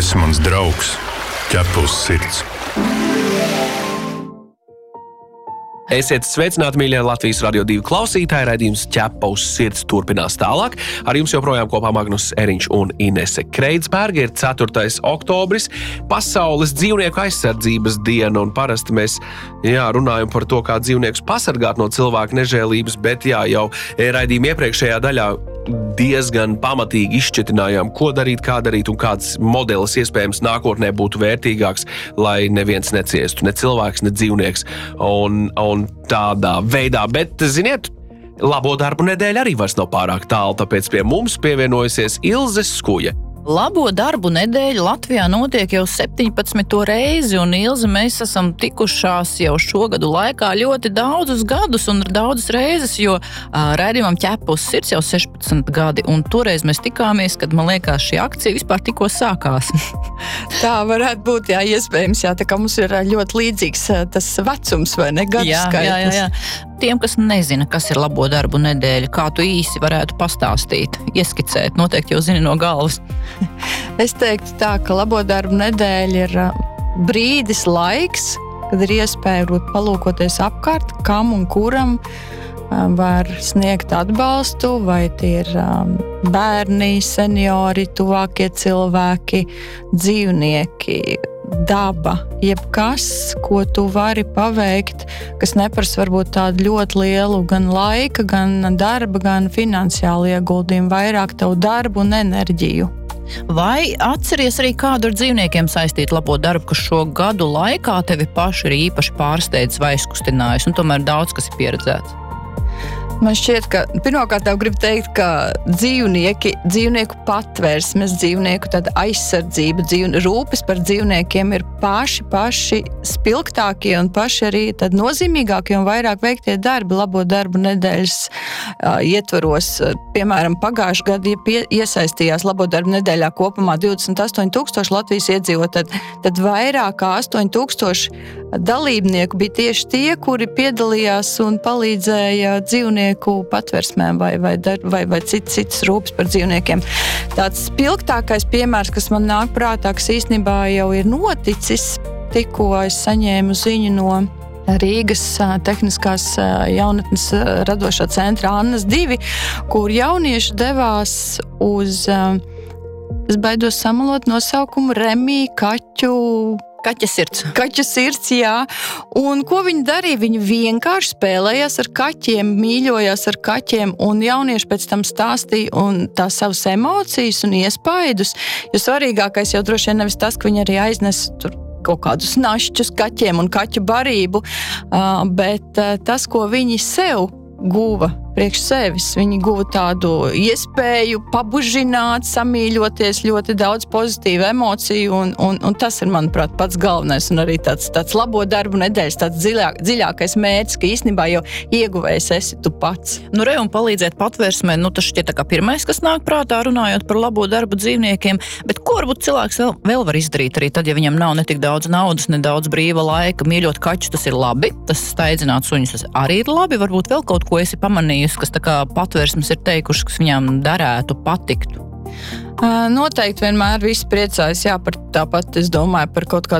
esi mans draugs, ķepa uz sirds. Esiet sveicināti, mīļie Latvijas Radio 2 klausītāji, raidījums ķepa uz sirds turpinās tālāk. Ar jums joprojām kopā Magnus Eriņš un Inese Kreidsberga. Ir 4. oktobris, Pasaules dzīvnieku aizsardzības diena, un parasti mēs runājam par to, kā dzīvniekus pasargāt no cilvēku nežēlības, bet jau raidījuma iepriekšējā daļā diezgan pamatīgi izšķetinājām, ko darīt, kā darīt un kāds modelis iespējams nākotnē būtu vērtīgāks, lai neviens neciestu, ne cilvēks, ne dzīvnieks un tādā veidā. Bet, ziniet, labo darbu nedēļa arī vairs nav pārāk tālu, tāpēc pie mums pievienojusies Ilze Skuja. Labo darbu nedēļa Latvijā notiek jau 17. reizi, un Ilze, mēs esam tikušās jau šogadu laikā ļoti daudzus gadus un daudzas reizes, jo raidījumam ķepa uz sirds jau 16 gadi, un toreiz mēs tikāmies, kad, man liekas, šī akcija vispār tikko sākās. Tā varētu būt, iespējams, tā kā mums ir ļoti līdzīgs tas vecums, vai ne, gadu skaitlis. Jā. Tiem, kas nezina, kas ir labo darbu nedēļa, kā tu īsi varētu pastāstīt, ieskicēt, noteikti jau zini no galvas. Es teiktu tā, ka labo darbu nedēļa ir brīdis, laiks, kad ir iespēja palūkoties apkārt, kam un kuram var sniegt atbalstu, vai tie ir bērni, seniori, tuvākie cilvēki, dzīvnieki, daba, jebkas, ko tu vari paveikt, kas neprasa varbūt tādu ļoti lielu gan laika, gan darba, gan finansiālu ieguldījumu, vairāk tavu darbu un enerģiju. Vai atceries arī kādu ar dzīvniekiem saistīt labo darbu, kas šo gadu laikā tevi paši ir īpaši pārsteidzis vai izkustinājis, un tomēr daudz kas ir pieredzēts? Man šķiet, ka pirmkārt gribu teikt, ka dzīvnieku patvērsmes, dzīvnieku tāda aizsardzība, rūpes par dzīvniekiem ir paši spilgtākie un paši arī tad nozīmīgākie un vairāk veiktie darbi labo darbu nedēļas ietvaros. Piemēram, pagājušajā gadā iesaistījās labo darbu nedēļā kopumā 28,000 Latvijas iedzīvotāji, tad vairāk kā 8,000 dalībnieku bija tieši tie, kuri piedalījās un palīdzēja dzīvnieku patversmēm vai citas rūpes par dzīvniekiem. Tāds spilgtākais piemērs, kas man nāk prātā, kas īstenībā jau ir noticis, tikko es saņēmu ziņu no Rīgas tehniskās jaunatnes radošā centra Annas 2, kur jaunieši devās uz, es baidos samalot nosaukumu, Remī Kaķa sirds, jā. Un ko viņi darīja? Viņi vienkārši spēlējās ar kaķiem, mīļojās ar kaķiem, un jaunieši pēc tam stāstīja un tās savas emocijas un iespaidus. Jo svarīgākais jau droši vien nevis tas, ka viņi arī aiznes tur kaut kādus našķus kaķiem un kaķu barību, bet tas, ko viņi sev guva priekš sevis. Viņi guva tādu iespēju pabužināt, samīļoties, ļoti daudz pozitīvu emociju, un tas ir, manuprāt, pats galvenais, un arī tāds labo darbu nedēļas, tāds dziļākais mērķis, ka īstenībā jau ieguvējs esi tu pats. Un palīdzēt patvērsmē, tas šķiet tā kā pirmais, kas nāk prātā, runājot par labo darbu dzīvniekiem, bet ko varbūt cilvēks vēl var izdarīt arī tad, ja viņam nav ne tik daudz naudas, ne daudz brīva laika, mīļot kaķus, tas ir labi, tas staidzināt suņus, tas arī ir labi, varbūt vēl kaut ko esi pamanījis, kas tā kā patvērsmes ir teikuši, kas viņām darētu, patiktu? Noteikti vienmēr visi priecājas, par tāpat, es domāju, par kaut kādu